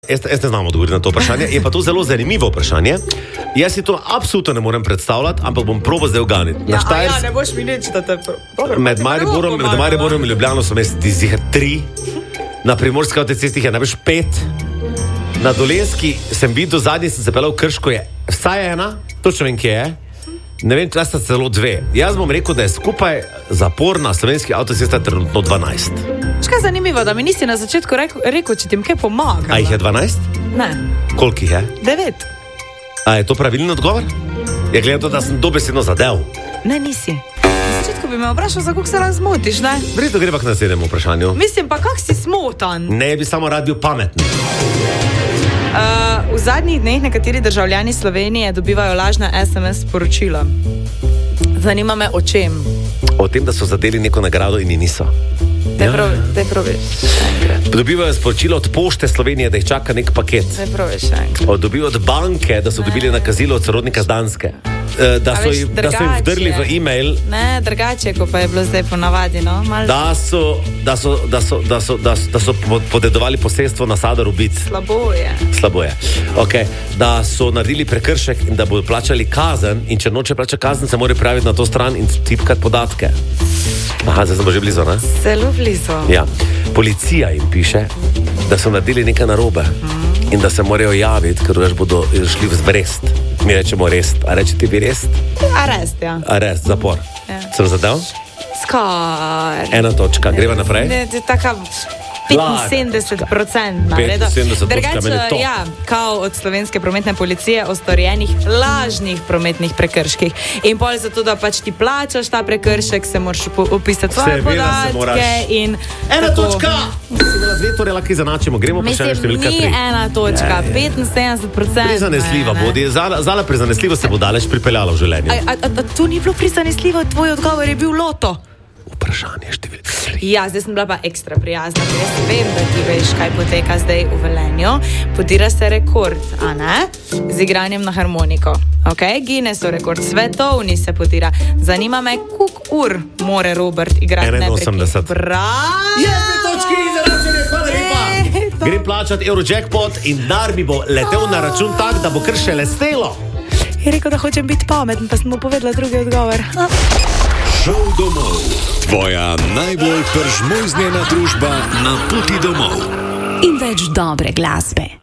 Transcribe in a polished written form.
Jaz ne znam odgovoriti na to vprašanje, je pa to zelo zanimivo vprašanje. Jaz si to absolutno ne morem predstavljati, ampak bom probal zdaj uganiti. Ne boš mi reči, da te... Med Mariborom in Ljubljano so mesti zihar 3, na Primorski avtocesti je največ 5, na Dolenjski sem videl, zadnji sem se pelal v Krško, je vsaj 1, točno vem, kje je. Ne vem, če sta celo 2. Jaz bom rekel, da je skupaj zapor na slovenski avtocesti trenutno 12. Škaj zanimivo, da mi nisi na začetku rekel, če ti kaj pomaga. A jih je 12? Ne. Koliko jih je? 9. A je to pravilni odgovor? Je gledal, da sem dobesedno zadev. Ne, nisi. Na začetku bi me vprašal, za koliko se razmotiš, ne? Vredno gre pa k naslednjemu vprašanju. Mislim pa, kak si smotan. Ne, bi samo rad bil pameten. V zadnjih dneh nekateri državljani Slovenije dobivajo lažna SMS sporočila. Zanima me, o čem? O tem, da so zadeli neko nagrado in niso. Daj probiš. Dobivajo sporočilo od Pošte Slovenije, da jih čaka nek paket. Daj probiš. Dobivajo od banke, da so dobili nakazilo od sorodnika z Danske. Da so jim vdrli v e-mail. Ne, drugače, ko pa je bilo zdaj ponavadi, no? Da so podedovali posestvo na Sadar Ubic. Slabo je. Okay. Da so naredili prekršek in da bodo plačali kazen, in če noče plačati kazen, se morajo prijaviti na to stran in tipkati podatke. Aha, zdaj smo že blizu, ne? Zelo blizu. Ja. Policija jim piše, da so naredili nekaj narobe in da se morajo javiti, ker več bodo šli v Brest. Mi rečemo rest. A rečete bi rest? Arest, ja. Arest, zapor. Ja. Sem zadev? Skor. 1 točka. Greva naprej? Ne, taka 75%. Drugače, ja, kao od slovenske prometne policije o storjenih lažnih prometnih prekrških. In pol zato, da pač ti plačaš ta prekršek, se moraš opisati svoje podatke in... 1 točka! Si imela 2, torej lahko izenačimo. Gremo vprašanje številka 3. Mislim, ni 1 točka, 75%. Prizanesljiva bodi. Zala prizanesljivo se bo daleč pripeljala v življenju. A tu ni bilo prizanesljivo, tvoj odgovor je bil loto. Vprašanje številka 3. Ja, zdaj sem bila pa ekstra prijazna, ker jaz vem, da ti veš, kaj poteka zdaj v Velenju. Podira se rekord, a ne? Z igranjem na harmoniko. Ok, Guinnessov rekord, svetovni se podira. Zanima me, koliko ur more Robert igrati neprekidno. 81. Bravo! Je 2 točki, zaračene, hvala lepa. Grem plačati Eurojackpot in dar mi bo letel na račun tak, da bo kar še lestelo. Je rekel, da hočem biti pameten, pa sem mu povedala drugi odgovor. Šov domov. Tvoja najbolj peržmojznjena družba na poti domov. In več dobre glasbe.